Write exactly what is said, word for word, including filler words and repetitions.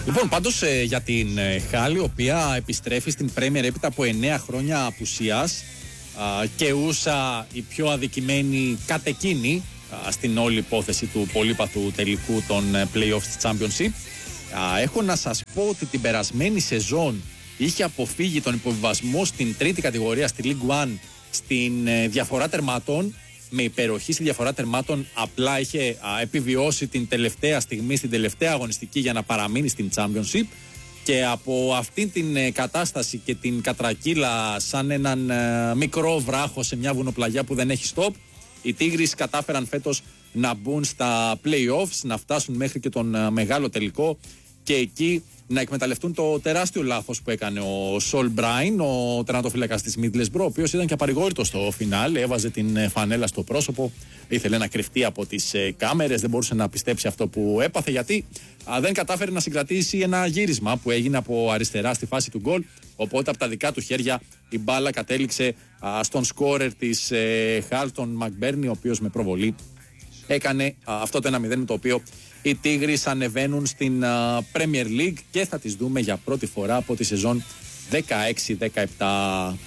Λοιπόν, πάντως ε, για την ε, Χάλ, η οποία επιστρέφει στην Premier έπειτα από εννέα χρόνια απουσίας και ούσα η πιο αδικημένη κατ' εκείνη α, στην όλη υπόθεση του πολύπαθου τελικού των ε, play-offs της Championship. Α, έχω να σας πω ότι την περασμένη σεζόν είχε αποφύγει τον υποβιβασμό στην τρίτη κατηγορία, στη League One, στην ε, διαφορά τερμάτων. Με υπεροχή στη διαφορά τερμάτων, απλά είχε α, επιβιώσει την τελευταία στιγμή, στην τελευταία αγωνιστική για να παραμείνει στην Championship. Και από αυτήν την ε, κατάσταση και την κατρακύλα, σαν έναν ε, μικρό βράχο σε μια βουνοπλαγιά που δεν έχει stop, οι Tigres κατάφεραν φέτος να μπουν στα play-offs, να φτάσουν μέχρι και τον ε, μεγάλο τελικό και εκεί να εκμεταλλευτούν το τεράστιο λάθος που έκανε ο Σολ Μπράιν, ο τερματοφύλακας της Middlesbrough, ο οποίος ήταν και απαρηγόρητος στο φινάλ, έβαζε την φανέλα στο πρόσωπο, ήθελε να κρυφτεί από τις ε, κάμερες, δεν μπορούσε να πιστέψει αυτό που έπαθε, γιατί α, δεν κατάφερε να συγκρατήσει ένα γύρισμα που έγινε από αριστερά στη φάση του γκολ, οπότε από τα δικά του χέρια η μπάλα κατέληξε α, στον σκόρερ της ε, Χάλ, τον Μακμπέρνι, ο οποίος με προβολή έκανε α, αυτό το ένα μηδέν, με το οποίο οι Tigres ανεβαίνουν στην uh, Premier League και θα τις δούμε για πρώτη φορά από τη σεζόν δεκαέξι δεκαεπτά.